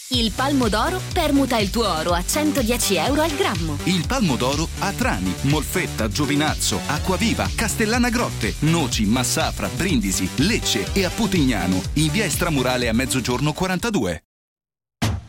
Il Palmo d'Oro permuta il tuo oro a 110 euro al grammo. Il Palmo d'Oro a Trani, Molfetta, Giovinazzo, Acquaviva, Castellana Grotte, Noci, Massafra, Brindisi, Lecce e a Putignano, in via Estramurale a Mezzogiorno 42.